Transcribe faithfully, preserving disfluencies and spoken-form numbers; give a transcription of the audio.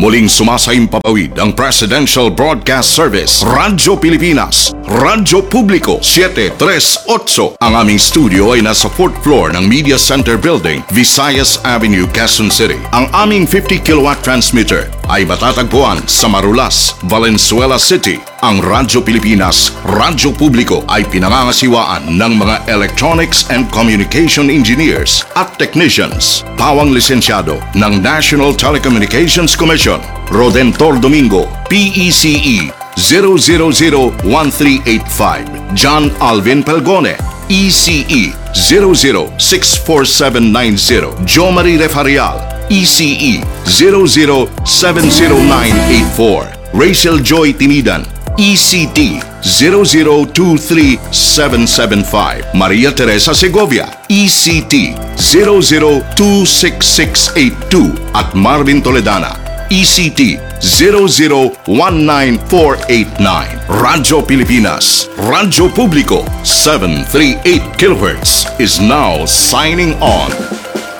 Muling sumasaimpapawid ang Presidential Broadcast Service, Radyo Pilipinas, Radyo Publiko seven three eight. Ang aming studio ay nasa fourth floor ng Media Center Building, Visayas Avenue, Quezon City. Ang aming fifty kilowatt transmitter ay matatagpuan sa Marulas, Valenzuela City. Ang Radyo Pilipinas, Radyo Publiko ay pinangangasiwaan ng mga electronics and communication engineers at technicians. Pawang lisensyado ng National Telecommunications Commission, Rodentor Domingo, P E C E zero zero zero one three eight five, John Alvin Pelgone, E C E zero zero six four seven nine zero, Jo Marie Refarial, E C E zero zero seven zero nine eight four, Rachel Joy Tinidan, E C T zero zero two three seven seven five, Maria Teresa Segovia, E C T zero zero two six six eight two, at Marvin Toledana, E C T zero zero one nine four eight nine. Radyo Pilipinas, Radyo Publiko seven three eight kilohertz is now signing on.